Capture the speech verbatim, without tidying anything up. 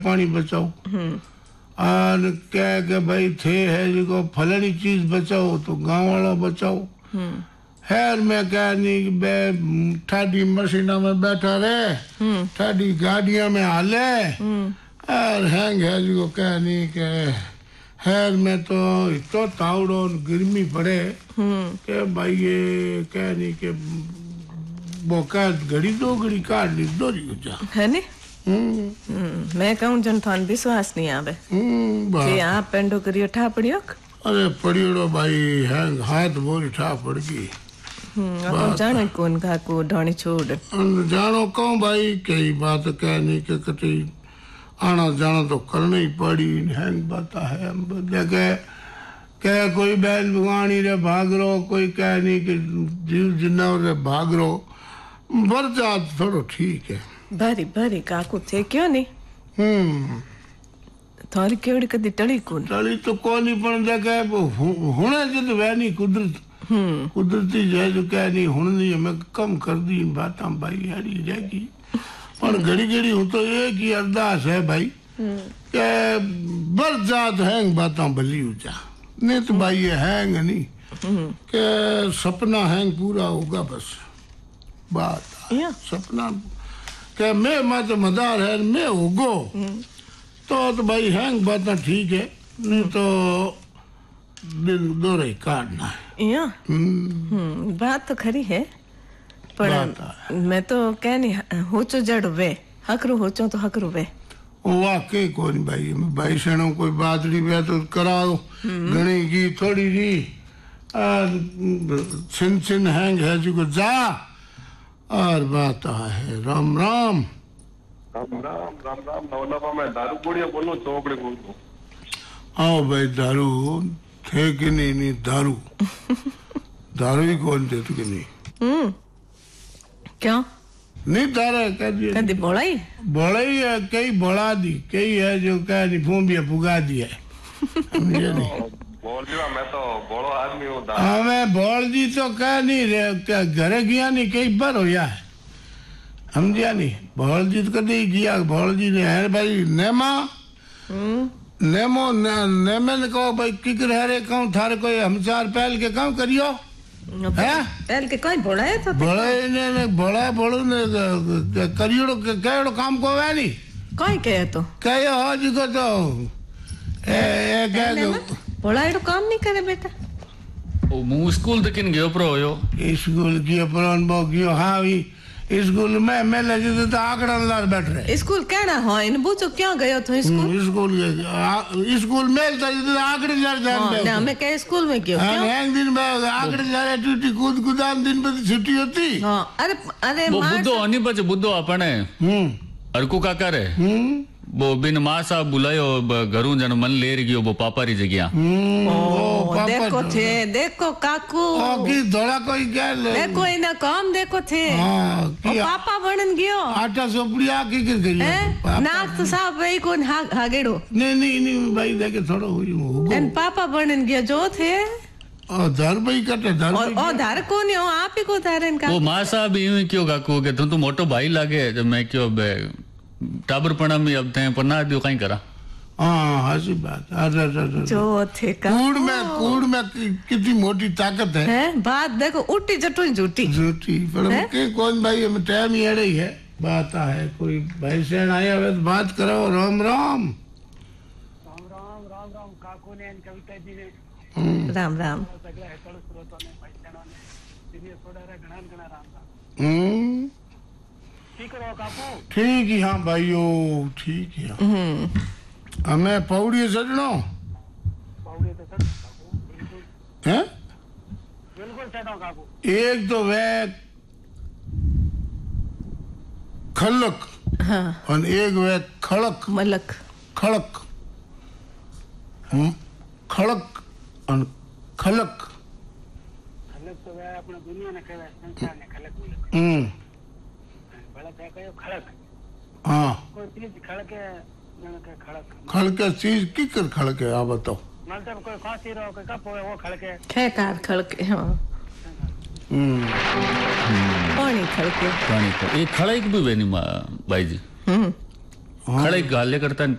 पानी बचाओ और कह के भाई थे है जो फलानी चीज बचाओ तो गांव वाला बचाओ। खैर मैं कह नहीं बे ठाडी मशीना में बैठा रहे ठाडी गाड़ियां में हाले और हैंग है जो कह नहीं के खैर मैं तो इतना तावड़ो गर्मी पड़े के भाई ये कह नहीं के बोका घड़ी दो घड़ी काट ली दो जा है नी मैं कहूँ जन थान विश्वास नहीं आवे कि आप पेंडो करियो ठा पड़ियो। अरे पड़ियो भाई हैंग हाथ बोरी ठा पड़ गई। अपन जाने कौन का को ढाणी छोड़ जानो कौन भाई कई बात कहने के कटी आना जाना तो करना ही पड़ी हैंग बात है देखे कह कोई बैल भगवानी रे भाग रो कोई कह नहीं कि जीव जिन्ना रे भाग रो बरसात थोड़ो ठीक है भरी भरी काकू थे क्यों नहीं हम्म थारी केवड़ी कदी टली कौन टली तो कोनी पण देखे हुने जद वैनी कुदरत हम्म कुदरती है जो कह नहीं हुन नहीं मैं कम कर दी बात भाई यारी जाएगी और घड़ी घड़ी हूं तो एक ही अरदास है भाई के बरसात हैंग बातां भली उजा नहीं तो भाई ये हैंग नहीं के सपना हैंग पूरा होगा बस बात सपना के मैं मत मदार है मैं होगो तो तो भाई हैंग बातां ठीक है नहीं तो दिन दो रही काटना है या हम्म बात तो खरी है पर मैं तो कह नहीं होचो जड़ वे हकरो होचो तो हकरो वे वाकई कोई भाई भाई सणो कोई बातड़ी वे तो कराओ घणी की थोड़ी जी छिन छिन हैंग है जो जा और बात है राम राम राम राम राम राम नवलापा मैं दारू पुड़िया बोलूं चौकड़ी बोलूं आओ भाई दारू थे कि नहीं नहीं दारू दारू ही कौन थे कि नहीं हम्म क्या नहीं तारा कह दिया कदी बोलाई बोलाई है कई बोला दी कई है जो कह नहीं फूंबिया पुगा दिया समझे नहीं बोल दिया मैं तो बोलो आदमी हूँ हाँ मैं बोल दी तो कह नहीं रे घरे गया नहीं कई बार होया है समझिया नहीं बोल दी तो कभी गया बोल दी ने है भाई नेमा नेमो नेमे ने कहो भाई किक रह रे कहूँ थारे कोई हमचार पहल के कहूँ करियो है पहल के कोई बोला है तो बोला ने ने बोला बोलू ने करियो केड़ो काम को है नहीं कोई कहे तो कहे हो जी को तो ए ए कह बोला एडो काम नहीं करे बेटा ओ मु स्कूल तकिन गयो प्रो यो स्कूल की प्रोन बो गयो हां भी स्कूल में मैं लगे तो आंकड़ा लार बैठ रहे स्कूल कहना हो इन बुचो क्यों गयो तो स्कूल स्कूल स्कूल में तो आंकड़े लार जान ना मैं कह स्कूल में क्यों क्यों एक दिन में आंकड़े लार टूटी कूद कूदान दिन पे छुट्टी होती हां अरे अरे वो बुद्धो अनि बच बुद्धो अपने हम्म अरकू काका रे हम्म वो बिन मां साहब बुलायो घरू जन मन लेर गयो वो पापा री जगह ओ देखो थे देखो काकू ओ की धोला कोई गल देखो इना काम देखो थे हां की पापा बनन गयो आटा सोपड़िया की कर गई नाक तो साहब भाई कोन हागेड़ो नहीं नहीं नहीं भाई देखे थोड़ा हुई होगो एन पापा बनन गयो जो थे ओ धर भाई कटे धर भाई ओ धर कोनी हो आप ही को धरन का वो मां साहब यूं क्यों काकू के तू तो मोटो भाई लागे जब मैं क्यों बे टाबर पणा में अब थे पर ना दियो कहीं करा हां हसी बात अरे अरे जो थे का कूड़ में कूड़ में कितनी मोटी ताकत है हैं बात देखो उल्टी जटो झूठी झूठी पर के कौन भाई हम टाइम ही है है बात है कोई भाई से आया है तो बात करो राम राम राम राम राम राम काकू ने कविता जी ने राम राम सगला हेतळ स्रोतो ने पैसणो ने दिने थोड़ा रे घणा घणा राम राम हम्म ठीक रहो काकू ठीक ही हां भाईओ ठीक है हम्म हमें पौड़ी चढ़नो पौड़ी तो चढ़ काकू बिल्कुल हैं बिल्कुल चढ़ो काकू एक तो वे खलक हां और एक वे खड़क मलक खड़क हम खड़क और खलक खलक तो वे अपने दुनिया ने कहवे संसार ने खलक बोले हम्म बड़ा क्या कहो खड़क हां कोई चीज खड़के जन के खड़क खड़के चीज की कर खड़के आ बताओ मतलब कोई खांसी रो कोई कप हो वो खड़के खेकार खड़के हां हम्म पानी खड़के पानी को एक खड़ाई भी वेनी भाई जी हम्म ખડે ગાલે કરતા ને